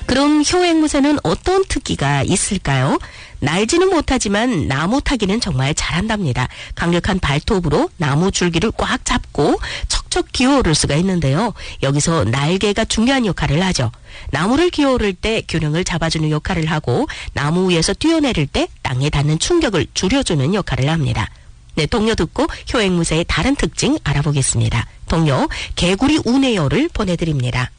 그럼 효앵무새는 어떤 특기가 있을까요? 날지는 못하지만 나무 타기는 정말 잘한답니다. 강력한 발톱으로 나무 줄기를 꽉 잡고 척척 기어오를 수가 있는데요. 여기서 날개가 중요한 역할을 하죠. 나무를 기어오를 때 균형을 잡아주는 역할을 하고 나무 위에서 뛰어내릴 때 땅에 닿는 충격을 줄여주는 역할을 합니다. 네, 동요 듣고 효앵무새의 다른 특징 알아보겠습니다. 동요 개구리 우네요를 보내드립니다.